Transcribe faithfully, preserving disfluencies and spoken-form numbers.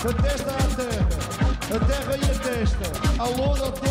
da testa à terra, a terra e a testa, alô da terra.